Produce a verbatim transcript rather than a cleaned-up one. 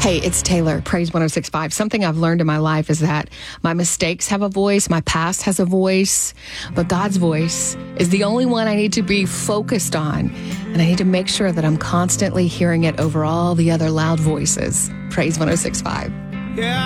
Hey, it's Taylor, Praise one oh six point five. Something I've learned in my life is that my mistakes have a voice, my past has a voice, but God's voice is the only one I need to be focused on. And I need to make sure that I'm constantly hearing it over all the other loud voices. Praise one oh six point five. Yeah.